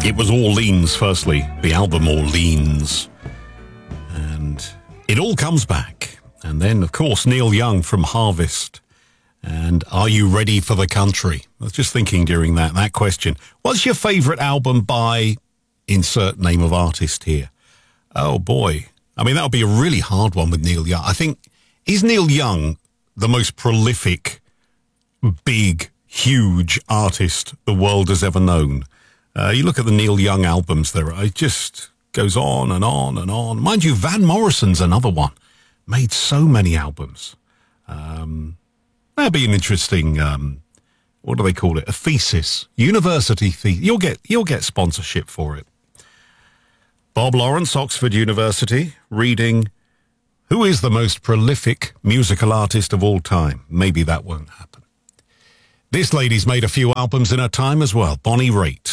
It was Orleans, firstly, the album Orleans. And it all comes back. And then, of course, Neil Young from Harvest. And Are You Ready for the Country? I was just thinking during that question. What's your favourite album by insert name of artist here? Oh, boy. I mean, that would be a really hard one with Neil Young. I think, is Neil Young the most prolific, big, huge artist the world has ever known? You look at the Neil Young albums, it just goes on and on and on. Mind you, Van Morrison's another one. Made so many albums. That'd be an interesting, what do they call it? A thesis. University thesis. You'll get sponsorship for it. Bob Lawrence, Oxford University, reading Who is the most prolific musical artist of all time? Maybe that won't happen. This lady's made a few albums in her time as well. Bonnie Raitt.